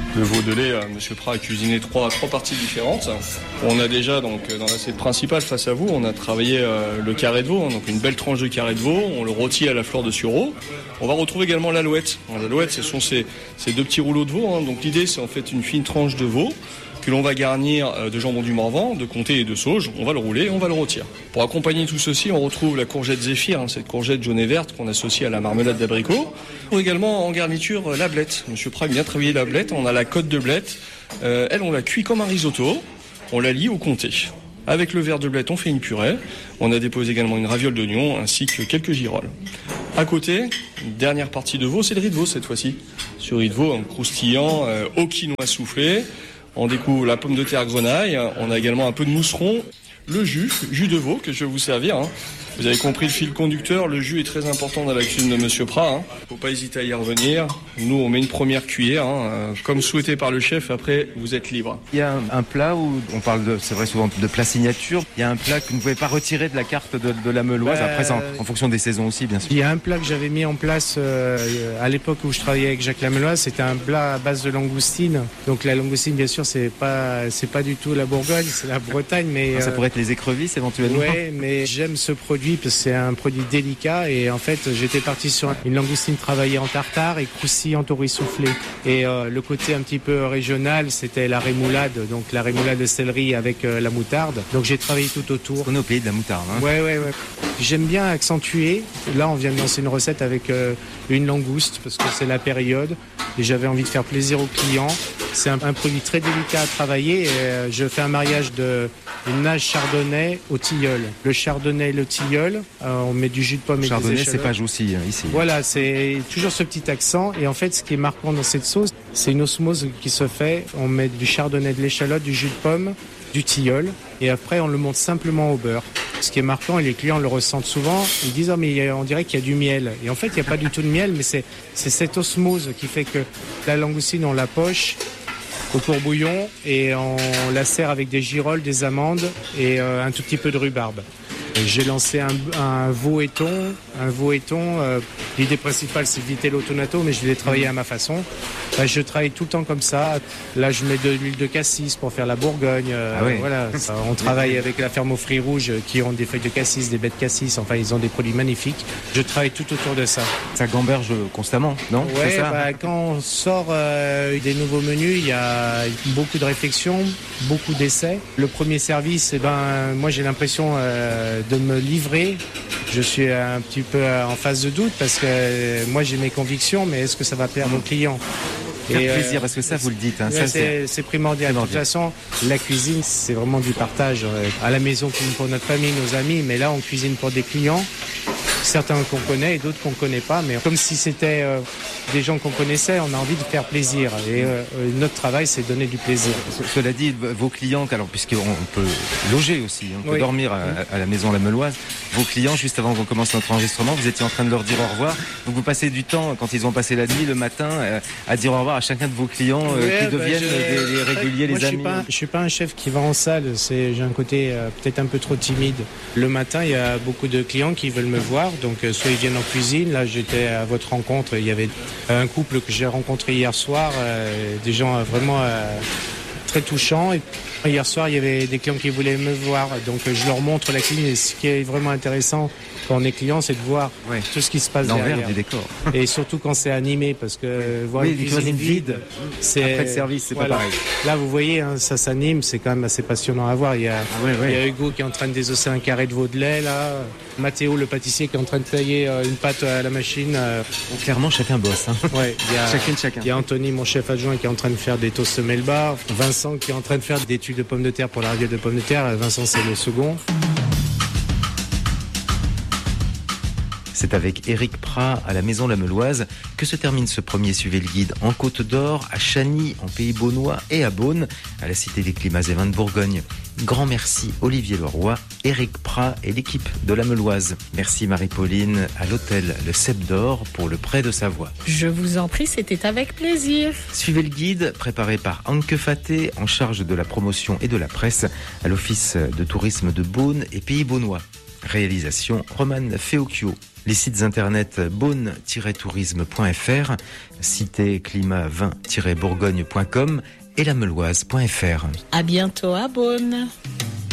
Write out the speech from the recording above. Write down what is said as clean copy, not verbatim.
Le veau de lait, Monsieur Prat a cuisiné trois parties différentes. On a déjà donc dans l'assiette principale face à vous, on a travaillé le carré de veau, donc une belle tranche de carré de veau. On le rôtit à la fleur de sureau. On va retrouver également l'alouette. L'alouette, ce sont ces deux petits rouleaux de veau. Donc l'idée, c'est en fait une fine tranche de veau que l'on va garnir de jambon du Morvan, de comté et de sauge. On va le rouler et on va le rôtir. Pour accompagner tout ceci, on retrouve la courgette zéphyr, cette courgette jaune et verte qu'on associe à la marmelade d'abricot. Ou également en garniture la blette. Monsieur Prat a bien travaillé la blette. On a la côte de blette. Elle, on la cuit comme un risotto. On la lie au comté. Avec le verre de blette, on fait une purée. On a déposé également une raviole d'oignon ainsi que quelques girolles. À côté, une dernière partie de veau, c'est le riz de veau cette fois-ci. Ce riz de veau, un croustillant au quinoa soufflé. On découvre la pomme de terre grenaille. On a également un peu de mousseron. Le jus de veau que je vais vous servir. Vous avez compris le fil conducteur, le jus est très important dans la cuisine de Monsieur Prat. Faut pas hésiter à y revenir. Nous, on met une première cuillère, comme souhaité par le chef. Après, vous êtes libre. Il y a un plat où on parle c'est vrai souvent de plat signature. Il y a un plat que vous ne pouvez pas retirer de la carte de la Meuloise. Après, c'est en fonction des saisons aussi, bien sûr. Il y a un plat que j'avais mis en place à l'époque où je travaillais avec Jacques Lameloise. C'était un plat à base de langoustine. Donc la langoustine, bien sûr, c'est pas du tout la Bourgogne, c'est la Bretagne, mais ça pourrait être les écrevisses éventuellement. Ouais, mais j'aime ce produit parce que c'est un produit délicat et en fait j'étais parti sur une langoustine travaillée en tartare et croustillante au riz soufflé. Et le côté un petit peu régional, c'était la rémoulade, donc la rémoulade de céleri avec la moutarde. Donc j'ai travaillé tout autour. On est au pays de la moutarde. Ouais. J'aime bien accentuer. Là, on vient de lancer une recette avec une langouste parce que c'est la période et j'avais envie de faire plaisir aux clients. C'est un produit très délicat à travailler. Et, je fais un mariage d'une nage chardonnay au tilleul. Le chardonnay et le tilleul, on met du jus de pomme et des échalotes. Chardonnay, c'est pas jouci ici. Voilà, c'est toujours ce petit accent. Et en fait, ce qui est marquant dans cette sauce, c'est une osmose qui se fait. On met du chardonnay, de l'échalote, du jus de pomme, du tilleul. Et après, on le monte simplement au beurre. Ce qui est marquant, et les clients le ressentent souvent, ils disent « Oh, mais on dirait qu'il y a du miel ». Et en fait, il n'y a pas du tout de miel, mais c'est cette osmose qui fait que la langoustine, on la poche au courbouillon et on la sert avec des girolles, des amandes et un tout petit peu de rhubarbe. Et j'ai lancé un veau éton. L'idée principale, c'est d'éviter l'autonato, mais je l'ai travaillé à ma façon. Je travaille tout le temps comme ça. Là, je mets de l'huile de cassis pour faire la Bourgogne. Voilà. On travaille avec la ferme aux fruits rouges qui ont des feuilles de cassis, des baies de cassis. Enfin, ils ont des produits magnifiques. Je travaille tout autour de ça. Ça gamberge constamment, non? Ouais, quand on sort des nouveaux menus, il y a beaucoup de réflexions, beaucoup d'essais. Le premier service, moi, j'ai l'impression de me livrer. Je suis un petit peu en phase de doute parce que moi j'ai mes convictions, mais est-ce que ça va plaire aux clients? Faire plaisir, parce que ça, vous le dites. Ça, c'est primordial. De toute façon, la cuisine, c'est vraiment du partage. À la maison, on cuisine pour notre famille, nos amis, mais là, on cuisine pour des clients. Certains qu'on connaît et d'autres qu'on ne connaît pas, mais comme si c'était des gens qu'on connaissait, on a envie de faire plaisir. Et notre travail, c'est de donner du plaisir. Cela dit, vos clients, alors puisqu'on peut loger aussi, on peut dormir à la maison La Meuloise, vos clients, juste avant qu'on commence notre enregistrement, vous étiez en train de leur dire au revoir. Donc vous passez du temps, quand ils ont passé la nuit, le matin, à dire au revoir à chacun de vos clients qui deviennent des réguliers, les amis. Je suis pas un chef qui va en salle, j'ai un côté peut-être un peu trop timide. Le matin, il y a beaucoup de clients qui veulent me voir. Donc soit ils viennent en cuisine, là j'étais à votre rencontre, il y avait un couple que j'ai rencontré hier soir, des gens vraiment très touchants. Et hier soir il y avait des clients qui voulaient me voir, donc je leur montre la cuisine. Et ce qui est vraiment intéressant quand on est client, c'est de voir tout ce qui se passe derrière. Du décor. Et surtout quand c'est animé, parce que voir une cuisine vide, c'est après le service, c'est pas pareil. Là vous voyez, ça s'anime, c'est quand même assez passionnant à voir. Il y a Hugo qui est en train de désosser un carré de veau de lait là. Mathéo, le pâtissier, qui est en train de tailler une pâte à la machine. Donc, clairement, chacun bosse. Il y a Anthony, mon chef adjoint, qui est en train de faire des toasts Melbar. Vincent, qui est en train de faire des tuiles de pommes de terre pour la raviole de pommes de terre. Vincent, c'est le second. C'est avec Éric Prat à la Maison La Meuloise que se termine ce premier Suivez le Guide en Côte d'Or, à Chagny, en Pays Beaunois et à Beaune, à la Cité des Climats et Vins de Bourgogne. Grand merci Olivier Leroy, Éric Prat et l'équipe de La Meuloise. Merci Marie-Pauline à l'hôtel Le Cep d'Or pour le prêt de Savoie. Je vous en prie, c'était avec plaisir. Suivez le guide, préparé par Anke Faté, en charge de la promotion et de la presse à l'Office de tourisme de Beaune et Pays Beaunois. Réalisation Roman Feocchio. Les sites internet beaune-tourisme.fr, cité climat 20-bourgogne.com et lameloise.fr. À bientôt à Beaune.